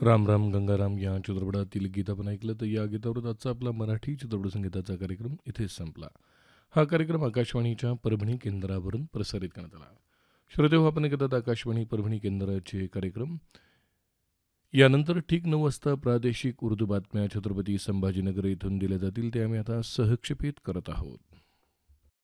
राम राम गंगाराम या चित्रपटातील गीत आपण ऐकलं. तर या गीतावर आजचा आपला मराठी चित्रपट संगीताचा कार्यक्रम इथेच संपला. हा कार्यक्रम आकाशवाणीच्या परभणी केंद्रावरून प्रसारित करण्यात आला. श्रोतेहो, आपण ऐकतात आकाशवाणी परभणी केंद्राचे कार्यक्रम. यानंतर ठीक 9 वाजता प्रादेशिक उर्दू बातम्या छत्रपती संभाजीनगर इथून दिल्या जातील, ते आम्ही आता सहक्षेपित करत आहोत.